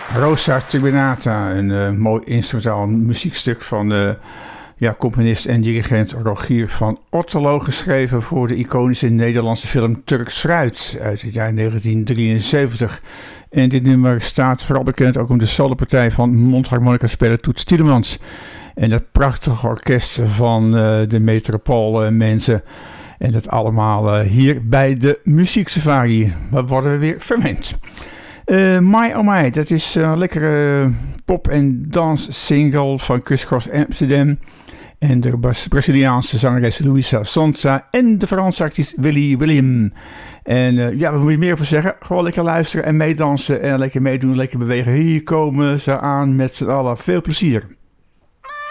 Rosa Turbinata, een mooi instrumentaal muziekstuk van componist en dirigent Rogier van Otterlo, geschreven voor de iconische Nederlandse film Turks Fruit uit het jaar 1973. En dit nummer staat vooral bekend ook om de solopartij van mondharmonica-speler Toets Tielemans en het prachtige orkest van de Metropoolmensen. En dat allemaal hier bij de Muzieksafari. We worden weer verwend. My Oh My, dat is een lekkere pop- en dans-single van Criss Cross Amsterdam en de Braziliaanse zangeres Luisa Sonza en de Franse artiest Willy William. En wat moet je meer over zeggen? Gewoon lekker luisteren en meedansen en lekker meedoen, lekker bewegen. Hier komen ze aan met z'n allen. Veel plezier.